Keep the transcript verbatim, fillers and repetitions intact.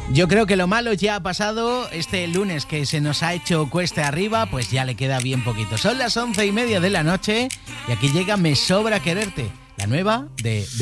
Yo creo que lo malo ya ha pasado. Este lunes que se nos ha hecho cuesta arriba, pues ya le queda bien poquito. Son las once y media de la noche y aquí llega Me Sobra Quererte, la nueva de... de